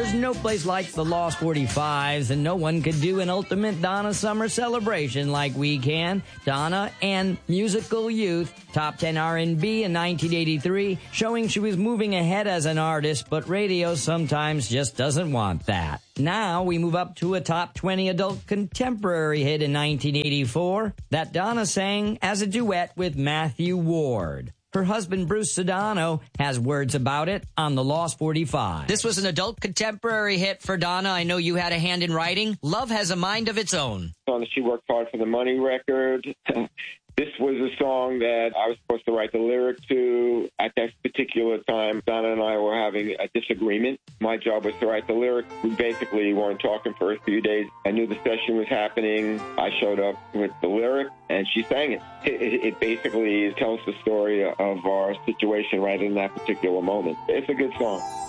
There's no place like the Lost 45s, and no one could do an ultimate Donna Summer celebration like we can. Donna and Musical Youth, top 10 R&B in 1983, showing she was moving ahead as an artist, but radio sometimes just doesn't want that. Now we move up to a top 20 adult contemporary hit in 1984 that Donna sang as a duet with Matthew Ward. Her husband, Bruce Sedano, has words about it on the Lost 45. This was an adult contemporary hit for Donna. I know you had a hand in writing. Love Has a Mind of Its Own. She worked hard for the Money record. This was a song that I was supposed to write the lyric to. At that particular time, Donna and I were having a disagreement. My job was to write the lyric. We basically weren't talking for a few days. I knew the session was happening. I showed up with the lyric, and she sang it. It basically tells the story of our situation right in that particular moment. It's a good song.